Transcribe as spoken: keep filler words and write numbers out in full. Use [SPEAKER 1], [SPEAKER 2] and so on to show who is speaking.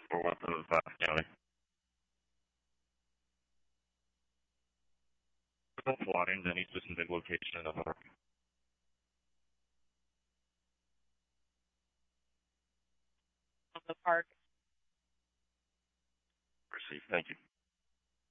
[SPEAKER 1] north of uh, county. No flooding to any specific location in the park.
[SPEAKER 2] Of the park.
[SPEAKER 1] Received. Thank you.